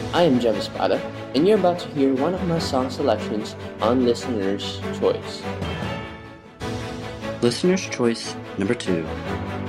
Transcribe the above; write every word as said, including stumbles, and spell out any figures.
I am Jeff Espada, and you're about to hear one of my song selections on Listener's Choice. Listener's Choice number two,